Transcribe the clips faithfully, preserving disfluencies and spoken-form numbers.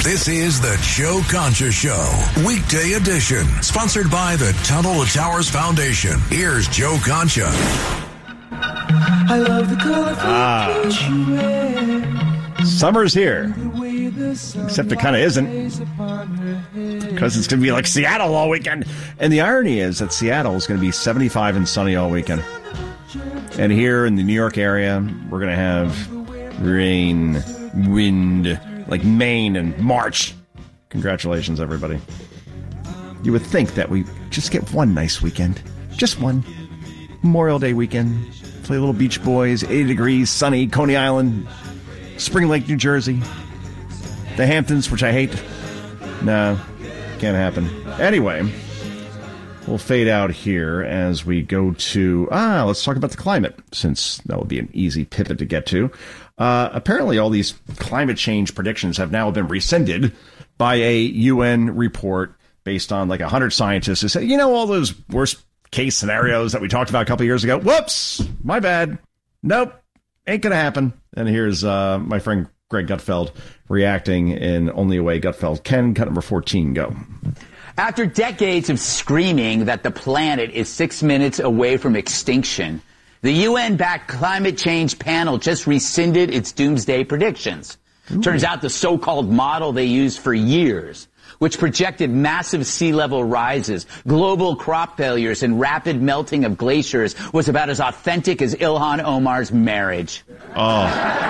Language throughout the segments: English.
This is the Joe Concha Show, weekday edition, sponsored by the Tunnel to Towers Foundation. Here's Joe Concha. I love the colorful clothes you wear. Summer's here, except it kind of isn't, because it's going to be like Seattle all weekend. And the irony is that Seattle is going to be seventy-five and sunny all weekend. And here in the New York area, we're going to have rain, wind, like Maine in March. Congratulations, everybody. You would think that we just get one nice weekend. Just one. Memorial Day weekend. Play a little Beach Boys, eighty degrees, sunny, Coney Island, Spring Lake, New Jersey. The Hamptons, which I hate. No, can't happen. Anyway, we'll fade out here as we go to, ah, let's talk about the climate, since that will be an easy pivot to get to. Uh, apparently, all these climate change predictions have now been rescinded by a U N report based on like one hundred scientists who say, you know, all those worst case scenarios that we talked about a couple years ago. Whoops, my bad. Nope, ain't going to happen. And here's uh, my friend Greg Gutfeld reacting in only a way Gutfeld can. Cut number fourteen, go. After decades of screaming that the planet is six minutes away from extinction, the U N-backed climate change panel just rescinded its doomsday predictions. Ooh. Turns out the so-called model they used for years, which projected massive sea level rises, global crop failures, and rapid melting of glaciers, was about as authentic as Ilhan Omar's marriage. Oh.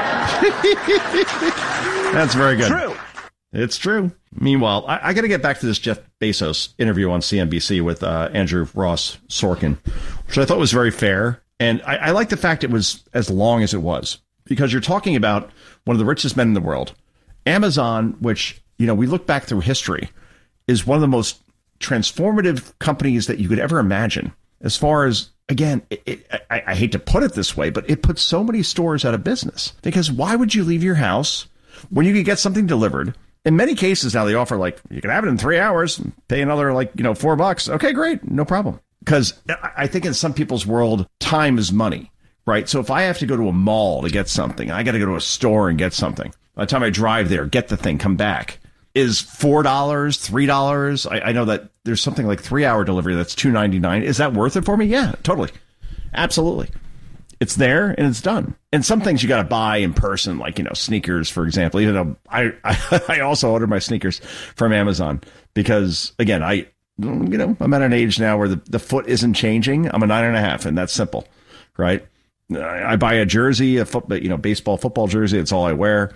That's very good. True. It's true. Meanwhile, I, I got to get back to this Jeff Bezos interview on C N B C with uh, Andrew Ross Sorkin, which I thought was very fair. And I, I like the fact it was as long as it was, because you're talking about one of the richest men in the world. Amazon, which, you know, we look back through history, is one of the most transformative companies that you could ever imagine. As far as, again, it, it, I, I hate to put it this way, but it put so many stores out of business. Because why would you leave your house when you could get something delivered? In many cases now they offer, like, you can have it in three hours, pay another, like, you know, four bucks. Okay, great. No problem. Because I think in some people's world, time is money, right? So if I have to go to a mall to get something, I got to go to a store and get something. By the time I drive there, get the thing, come back. Is four dollars, three dollars? I, I know that there's something like three-hour delivery that's two ninety-nine. Is that worth it for me? Yeah, totally. Absolutely. It's there and it's done. And some things you got to buy in person, like, you know, sneakers, for example. Even though I, I, I also ordered my sneakers from Amazon because, again, I... You know, I'm at an age now where the, the foot isn't changing. I'm a nine and a half, and that's simple, right? I, I buy a jersey, a foot, you know, baseball, football jersey. It's all I wear.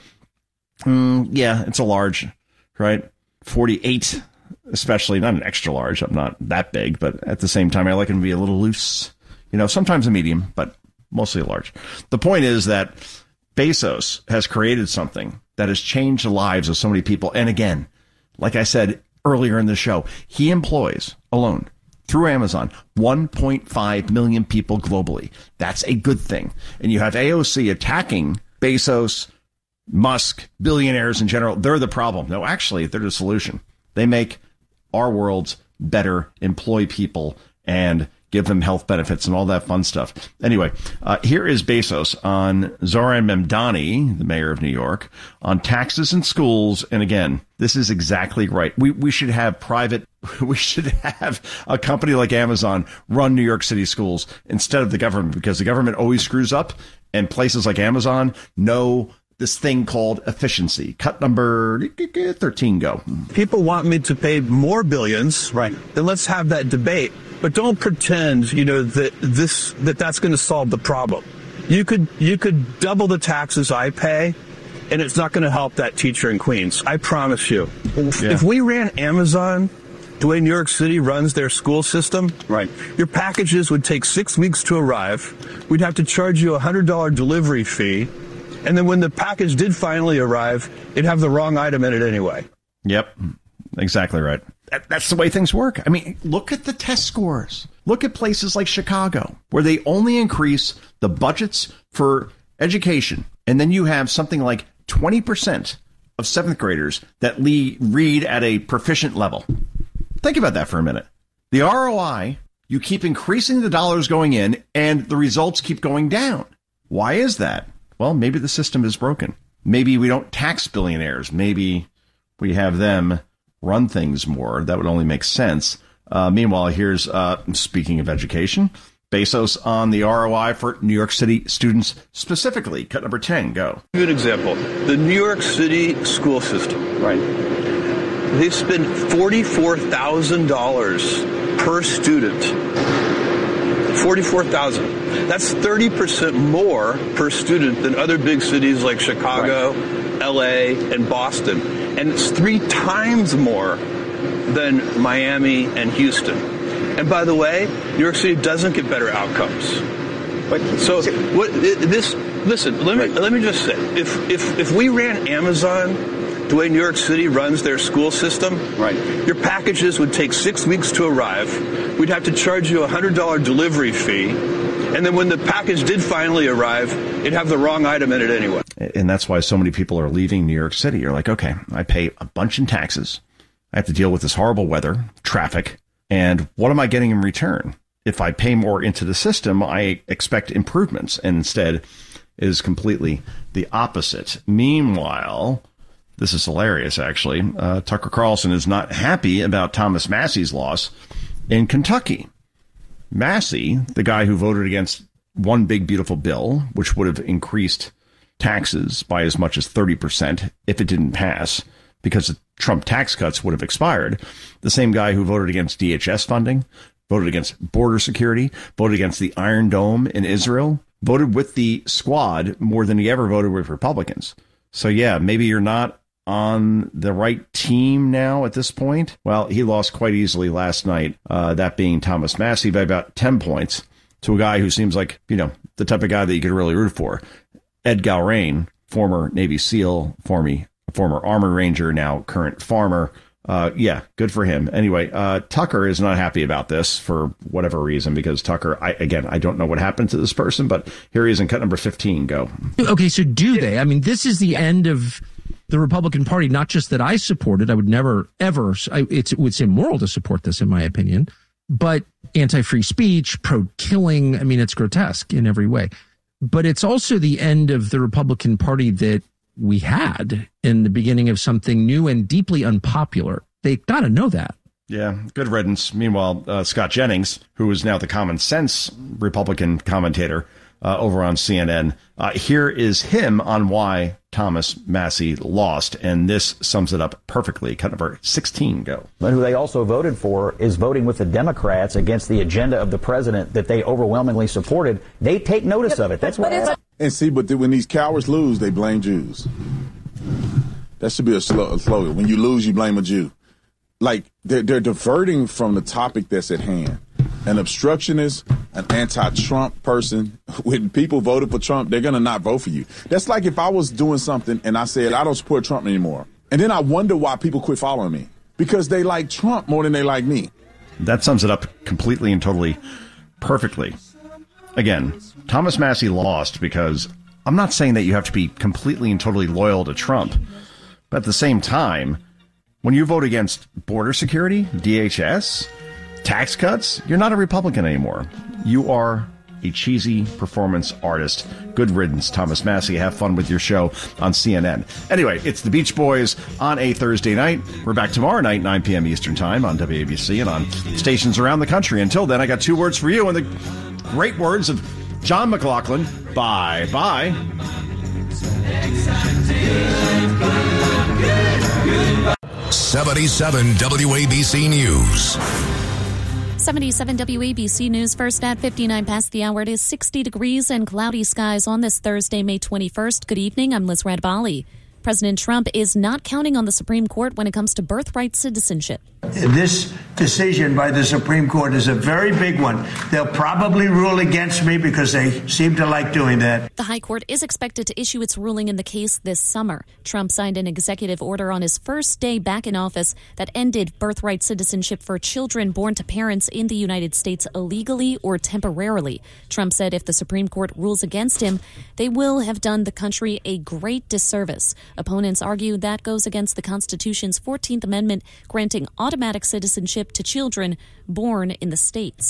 Mm, yeah, it's a large, right? forty-eight, especially, not an extra large. I'm not that big, but at the same time, I like them to be a little loose. You know, sometimes a medium, but mostly a large. The point is that Bezos has created something that has changed the lives of so many people. And again, like I said earlier in the show, he employs alone through Amazon one point five million people globally. That's a good thing. And you have A O C attacking Bezos, Musk, billionaires in general. They're the problem. No, actually, they're the solution. They make our worlds better, employ people, and give them health benefits and all that fun stuff. Anyway, uh, here is Bezos on Zohran Mamdani, the mayor of New York, on taxes and schools. And again, this is exactly right. We we should have private, we should have a company like Amazon run New York City schools instead of the government, because the government always screws up, and places like Amazon know this thing called efficiency. Cut number thirteen, go. People want me to pay more billions. Right. Then let's have that debate. But don't pretend, you know, that this that that's going to solve the problem. You could you could double the taxes I pay, and it's not going to help that teacher in Queens. I promise you. Yeah. If we ran Amazon the way New York City runs their school system, right, your packages would take six weeks to arrive. We'd have to charge you a one hundred dollars delivery fee. And then when the package did finally arrive, it'd have the wrong item in it anyway. Yep, exactly right. That, that's the way things work. I mean, look at the test scores. Look at places like Chicago, where they only increase the budgets for education. And then you have something like twenty percent of seventh graders that le- read at a proficient level. Think about that for a minute. The R O I, you keep increasing the dollars going in, and the results keep going down. Why is that? Well, maybe the system is broken. Maybe we don't tax billionaires. Maybe we have them run things more. That would only make sense. Uh, meanwhile, here's, uh, speaking of education, Bezos on the R O I for New York City students specifically. Cut number ten, go. Good example. The New York City school system, right? They spend forty-four thousand dollars per student. forty-four thousand dollars. That's thirty percent more per student than other big cities like Chicago, right. L A, and Boston. And it's three times more than Miami and Houston. And by the way, New York City doesn't get better outcomes. But so what this listen, let me right. let me just say, if if if we ran Amazon the way New York City runs their school system, right, your packages would take six weeks to arrive. We'd have to charge you a one hundred dollars delivery fee. And then when the package did finally arrive, it'd have the wrong item in it anyway. And that's why so many people are leaving New York City. You're like, okay, I pay a bunch in taxes. I have to deal with this horrible weather, traffic. And what am I getting in return? If I pay more into the system, I expect improvements. And instead, it is completely the opposite. Meanwhile, this is hilarious, actually. Uh, Tucker Carlson is not happy about Thomas Massie's loss in Kentucky. Massie, the guy who voted against one big, beautiful bill, which would have increased taxes by as much as thirty percent if it didn't pass, because the Trump tax cuts would have expired. The same guy who voted against D H S funding, voted against border security, voted against the Iron Dome in Israel, voted with the squad more than he ever voted with Republicans. So, yeah, maybe you're not on the right team now at this point. Well, he lost quite easily last night, uh, that being Thomas Massie by about ten points to a guy who seems like, you know, the type of guy that you could really root for. Ed Galrain, former Navy SEAL, former, former Army Ranger, now current farmer. Uh, yeah, good for him. Anyway, uh, Tucker is not happy about this for whatever reason, because Tucker, I, again, I don't know what happened to this person, but here he is in cut number fifteen. Go. Okay, so do they? I mean, this is the end of the Republican Party, not just that I supported. I would never, ever, I, it's, it would seem immoral to support this, in my opinion, but anti-free speech, pro-killing, I mean, it's grotesque in every way. But it's also the end of the Republican Party that we had in the beginning of something new and deeply unpopular. They got to know that. Yeah, good riddance. Meanwhile, uh, Scott Jennings, who is now the Common Sense Republican commentator uh, over on C N N, uh, here is him on why Thomas Massie lost, and this sums it up perfectly. Cut number sixteen, go. But who they also voted for is voting with the Democrats against the agenda of the president that they overwhelmingly supported. They take notice of it. That's what happened. And see, but when these cowards lose, they blame Jews. That should be a, sl- a slogan. When you lose, you blame a Jew. Like, they're, they're diverting from the topic that's at hand. An obstructionist, an anti-Trump person, when people voted for Trump, they're going to not vote for you. That's like if I was doing something and I said, I don't support Trump anymore. And then I wonder why people quit following me. Because they like Trump more than they like me. That sums it up completely and totally perfectly. Again, Thomas Massie lost because I'm not saying that you have to be completely and totally loyal to Trump. But at the same time, when you vote against border security, D H S, tax cuts, you're not a Republican anymore. You are a cheesy performance artist. Good riddance, Thomas Massie. Have fun with your show on C N N. Anyway, it's the Beach Boys on a Thursday night. We're back tomorrow night, nine p.m. Eastern Time on W A B C and on stations around the country. Until then, I got two words for you and the great words of John McLaughlin. Bye-bye. seventy-seven W A B C News. seventy-seven W A B C News, first at fifty-nine past the hour. It is sixty degrees and cloudy skies on this Thursday, May twenty-first. Good evening. I'm Liz Radbali. President Trump is not counting on the Supreme Court when it comes to birthright citizenship. This decision by the Supreme Court is a very big one. They'll probably rule against me because they seem to like doing that. The High Court is expected to issue its ruling in the case this summer. Trump signed an executive order on his first day back in office that ended birthright citizenship for children born to parents in the United States illegally or temporarily. Trump said if the Supreme Court rules against him, they will have done the country a great disservice. Opponents argue that goes against the Constitution's fourteenth Amendment, granting automatic citizenship to children born in the states.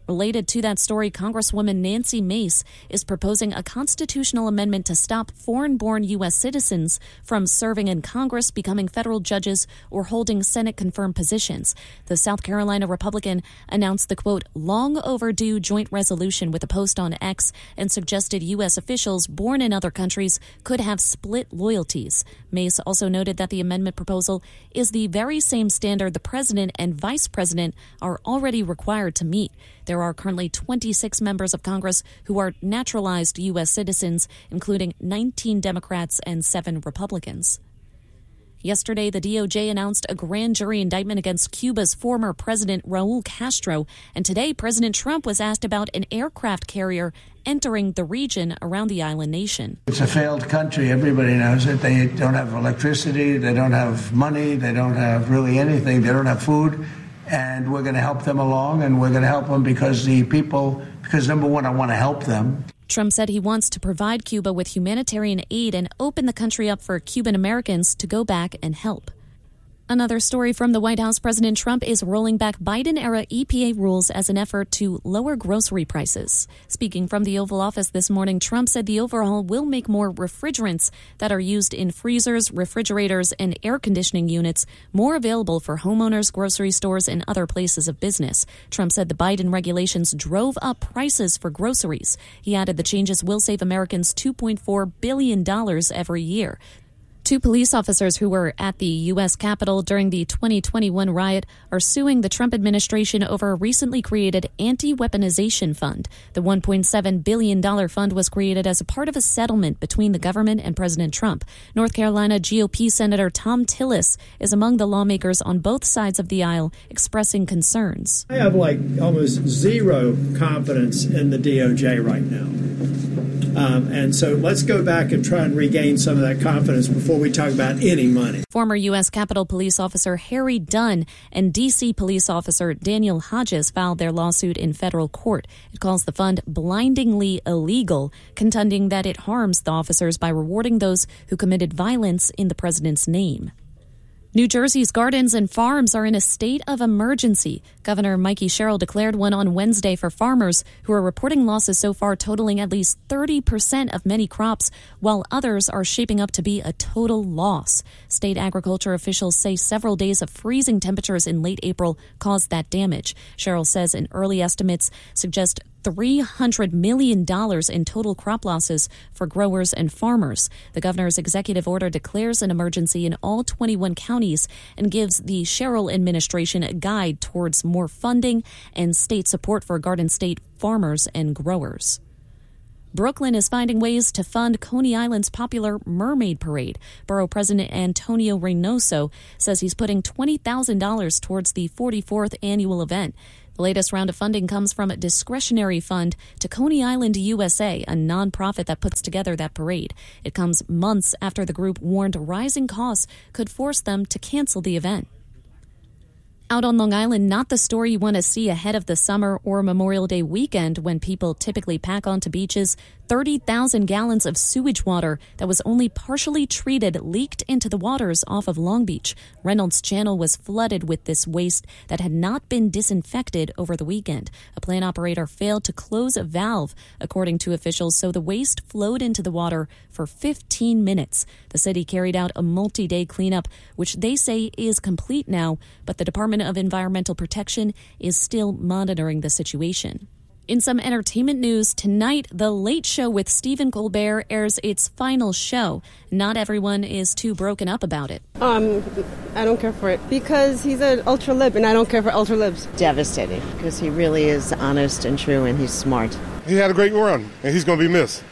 Related to that story, Congresswoman Nancy Mace is proposing a constitutional amendment to stop foreign-born U S citizens from serving in Congress, becoming federal judges, or holding Senate-confirmed positions. The South Carolina Republican announced the, quote, long overdue joint resolution with a post on X and suggested U S officials born in other countries could have split loyalties. Mace also noted that the amendment proposal is the very same standard the president and vice president are already required to meet. There are currently twenty-six members of Congress who are naturalized U S citizens, including nineteen Democrats and seven Republicans. Yesterday, the D O J announced a grand jury indictment against Cuba's former president, Raul Castro. And today, President Trump was asked about an aircraft carrier entering the region around the island nation. It's a failed country. Everybody knows it. They don't have electricity. They don't have money. They don't have really anything. They don't have food. And we're going to help them along, and we're going to help them because the people, because number one, I want to help them. Trump said he wants to provide Cuba with humanitarian aid and open the country up for Cuban Americans to go back and help. Another story from the White House, President Trump is rolling back Biden-era E P A rules as an effort to lower grocery prices. Speaking from the Oval Office this morning, Trump said the overhaul will make more refrigerants that are used in freezers, refrigerators, and air conditioning units more available for homeowners, grocery stores, and other places of business. Trump said the Biden regulations drove up prices for groceries. He added the changes will save Americans two point four billion dollars every year. Two police officers who were at the U S Capitol during the twenty twenty-one riot are suing the Trump administration over a recently created anti-weaponization fund. The one point seven billion dollars fund was created as a part of a settlement between the government and President Trump. North Carolina G O P Senator Thom Tillis is among the lawmakers on both sides of the aisle expressing concerns. I have like almost zero confidence in the D O J right now. Um, and so let's go back and try and regain some of that confidence before we talk about any money. Former U S Capitol Police Officer Harry Dunn and D C Police Officer Daniel Hodges filed their lawsuit in federal court. It calls the fund blindingly illegal, contending that it harms the officers by rewarding those who committed violence in the president's name. New Jersey's gardens and farms are in a state of emergency. Governor Mikey Sherrill declared one on Wednesday for farmers who are reporting losses so far totaling at least thirty percent of many crops, while others are shaping up to be a total loss. State agriculture officials say several days of freezing temperatures in late April caused that damage. Sherrill says in early estimates suggest three hundred million dollars in total crop losses for growers and farmers. The governor's executive order declares an emergency in all twenty-one counties and gives the Sherrill administration a guide towards more funding and state support for Garden State farmers and growers. Brooklyn is finding ways to fund Coney Island's popular Mermaid Parade. Borough President Antonio Reynoso says he's putting twenty thousand dollars towards the forty-fourth annual event. The latest round of funding comes from a discretionary fund to Coney Island U S A, a nonprofit that puts together that parade. It comes months after the group warned rising costs could force them to cancel the event. Out on Long Island, not the story you want to see ahead of the summer or Memorial Day weekend when people typically pack onto beaches. thirty thousand gallons of sewage water that was only partially treated leaked into the waters off of Long Beach. Reynolds Channel was flooded with this waste that had not been disinfected over the weekend. A plant operator failed to close a valve, according to officials, so the waste flowed into the water for fifteen minutes. The city carried out a multi-day cleanup, which they say is complete now, but the Department of Environmental Protection is still monitoring the situation. In some entertainment news, tonight, The Late Show with Stephen Colbert airs its final show. Not everyone is too broken up about it. Um, I don't care for it because he's an ultra-lib and I don't care for ultra-libs. Devastating because he really is honest and true and he's smart. He had a great run and he's going to be missed.